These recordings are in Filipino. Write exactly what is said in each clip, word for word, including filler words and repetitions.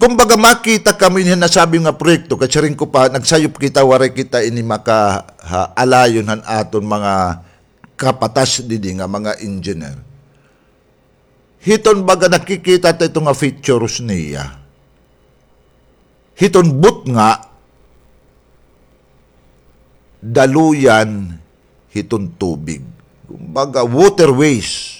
kumbaga makita kami niya nasabi nga proyekto, kasi rin ko pa, nagsayop kita, waray kita ini maka ha, alayon han aton mga kapatas didi nga mga engineer. Hiton baga nakikita tayo nga features niya. Hiton but nga, daluyan hiton tubig. Kumbaga waterways.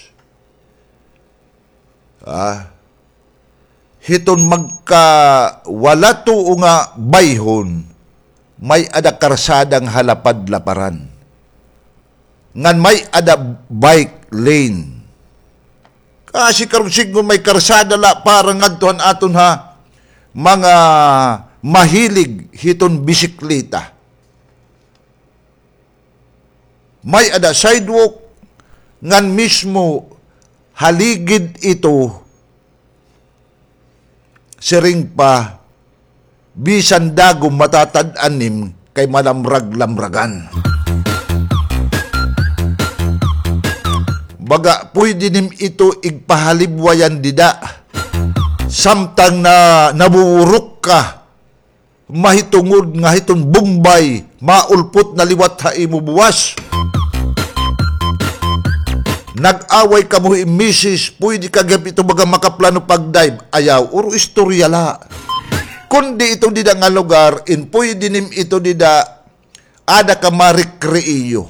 Ah, hiton magka wala to nga bayhon, may ada karsadang halapad-laparan. Ngan may ada bike lane. Kasi karon siguro may karsada la para ngadtuhan aton ha mga mahilig hiton bisikleta. May ada sidewalk ngan mismo haligid ito siring pa bisan dagom matatad-anim kay malamrag-lamragan. Baga pwede nim ito igpahalibwayan dida samtang na nabuurok ka mahitungod nga hiton bumbay maulpot na liwat ha imo buwas. Nag-away ka mo misis, pwede ka gap ito baga makaplano pag-dive. Ayaw, uro istorya la. Kundi ito dida nga lugar, in pwede nim ito dida, ada ka marikreiyo.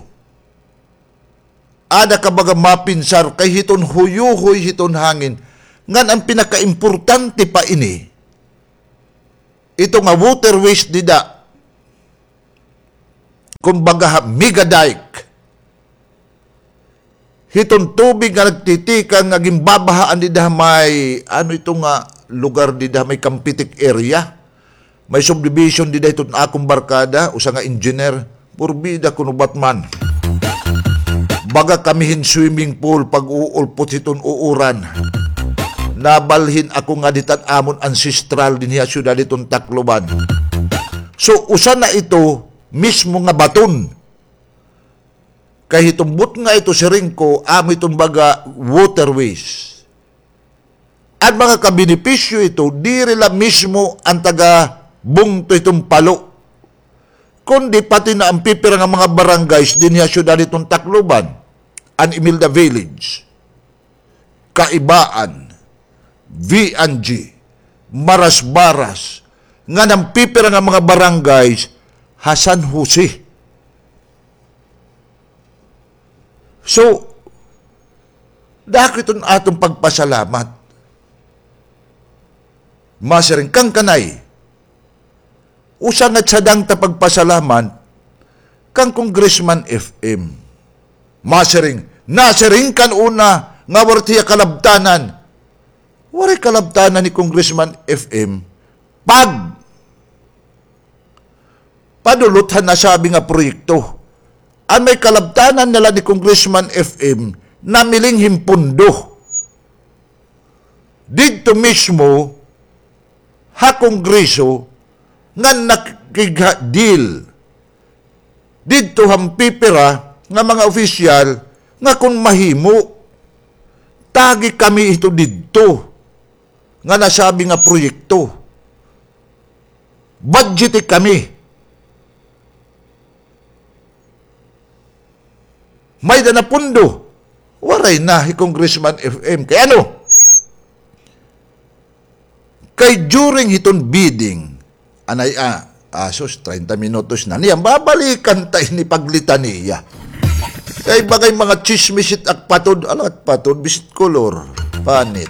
Ada ka baga mapinsar, kay hiton huyuhoy, hiton hangin. Ngan ang pinaka-importante pa ini, ito nga waterways dida, kumbaga mega dike, hiton tubig nga nagtitikan nga gimbabahaan di may ano ito nga lugar di may Kampitik area. May subdivision di itong akong barkada, usa nga engineer, purbida kuno batman. Baga kamihin swimming pool pag uulpot hiton uuran. Nabalhin ako nga ditan amon ancestral din hiya syudad itong Tacloban. So usa na ito mismo nga baton. Kaya hitumbot nga ito si Ringko, amo itong baga waterways. At mga kabenepisyo ito, di rila mismo ang taga bungto itong palo. Kundi pati na ang pipira ng mga barangays din niya syudad itong Tacloban, An Imelda Village, Kaibaan, V and G, Maras-Baras, nga ng pipira ng mga barangays, Hasan Jose. So, dahil ito atong pagpasalamat, masaring kang kanay, usang at sadang ta pagpasalamat, kang Congressman F M. Masaring, nasaring kan una, nga wartiya kalabtanan, wari kalabtanan ni Congressman F M, pag paduluthan na sabi nga proyekto, ang may kalabtanan nila ni Congressman F M na miling himpundo. Dito mismo, ha Kongreso, nga nakigha-deal. Dito hampipira nga mga opisyal nga kung mahimo, tagi kami ito dito nga nasabi nga proyekto. Budgeti kami. May da na pundo. Waray na, hi Congressman F M. Kaya ano? Kay during hiton bidding, anay ah, asos, thirty minutos na niya, babalikan tayo ni paglitaniya. Kay bagay mga chismisit at patod, ano at patod, bisit color, panit.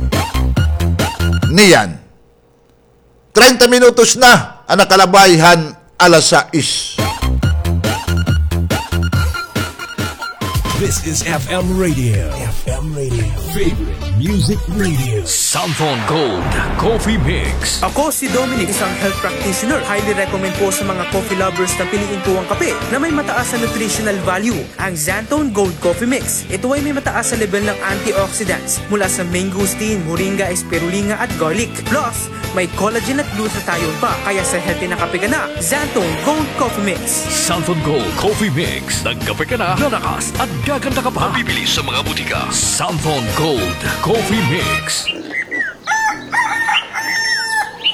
Niyan. thirty minutos na, ang nakalabayhan, alas sais. This is F M Radio. F M Radio. Favorite music radio. Samphon Gold Coffee Mix. Ako si Dominic, isang health practitioner. Highly recommend po sa mga coffee lovers na piliin po ang kape na may mataas na nutritional value, ang Xantone Gold Coffee Mix. Ito ay may mataas sa level ng antioxidants mula sa mangosteen, moringa, spirulina at garlic. Plus, may collagen at glutathione pa. Kaya sa healthy na kape ka na, Xantone Gold Coffee Mix. Samphon Gold Coffee Mix. Nagkape ka na, lalakas at gaganda ka pa. Mabibili sa mga butika. Samphon Gold Coffee Mix.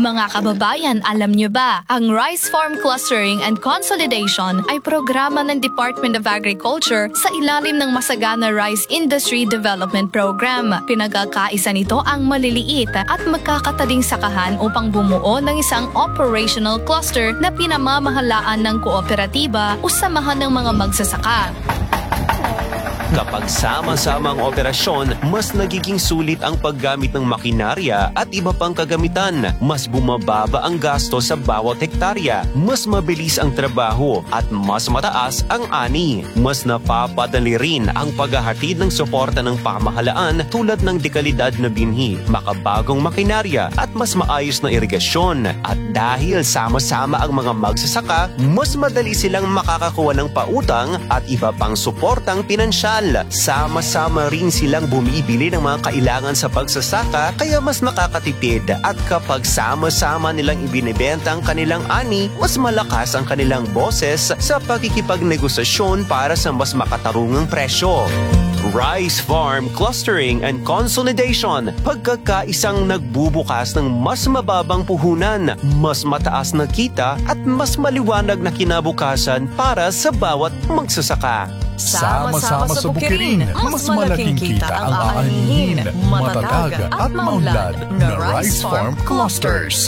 Mga kababayan, alam niyo ba, ang Rice Farm Clustering and Consolidation ay programa ng Department of Agriculture sa ilalim ng Masagana Rice Industry Development Program. Pinagkakaisa nito ang maliliit at magkakatading sakahan upang bumuo ng isang operational cluster na pinamamahalaan ng kooperatiba o samahan ng mga magsasaka. Kapag sama-sama ang operasyon, mas nagiging sulit ang paggamit ng makinarya at iba pang kagamitan. Mas bumababa ang gasto sa bawat hektarya, mas mabilis ang trabaho at mas mataas ang ani. Mas napapadali rin ang paghahatid ng suporta ng pamahalaan tulad ng dekalidad na binhi, makabagong makinarya at mas maayos na irigasyon. At dahil sama-sama ang mga magsasaka, mas madali silang makakakuha ng pautang at iba pang suportang pinansyal. Sama-sama rin silang bumibili ng mga kailangan sa pagsasaka kaya mas nakakatipid at kapag sama-sama nilang ibinebenta ang kanilang ani, mas malakas ang kanilang boses sa pakikipagnegosasyon para sa mas makatarungang presyo. Rice Farm Clustering and Consolidation, pagkakaisang nagbubukas ng mas mababang puhunan, mas mataas na kita at mas maliwanag na kinabukasan para sa bawat magsasaka. Sama-sama sa bukirin, mas malaking kita ang aanihin, matatag at maunlad na Rice Farm Clusters.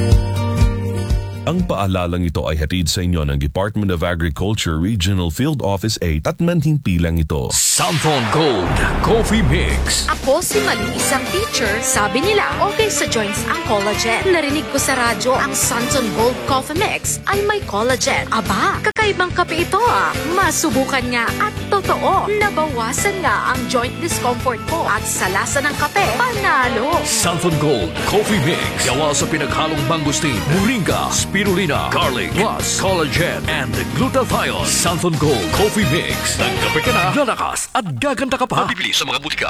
Ang paalalang ito ay hatid sa inyo ng Department of Agriculture Regional Field Office eight at manhimpilang ito. Samphon Gold Coffee Mix. Ako si Mali, isang teacher. Sabi nila, okay sa joints ang collagen. Narinig ko sa radyo, ang Samphon Gold Coffee Mix ay may collagen. Aba, kakaibang kape ito ah. Masubukan nga at totoo, nabawasan nga ang joint discomfort ko at sa lasa ng kape, panalo. Samphon Gold Coffee Mix. Gawa sa pinaghalong mangustin, moringa, spirulina, garlic, plus collagen and glutathione. Samphon Gold Coffee Mix. Nagkape ka na, lalakas at gaganda ka pa. Mabibili sa mga butika.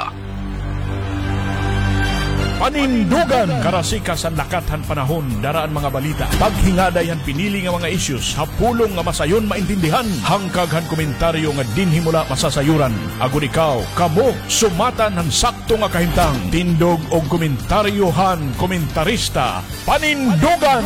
Panindugan! Karasika sa nakathan panahon, daraan mga balita. Paghingaday ang pinili nga mga issues, hapulong nga masayon maintindihan. Hangkaghan komentaryo nga dinhi mula masasayuran. Agun ikaw, kamo, sumatan ng sakto nga kahintang. Tindog o komentaryohan, komentarista. Panindugan!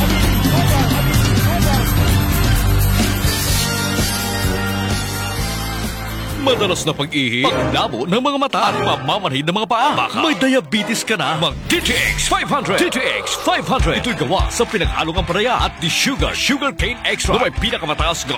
Madalas na pag-ihi, paglabo ng mga mata at pamamanhid ng mga paa. Baka may diabetes ka na, mag-D T X five hundred. D T X five hundred. Ito'y gawa sa pinaghalong ang panaya at di sugar, sugar cane extra na may pinakamataas ng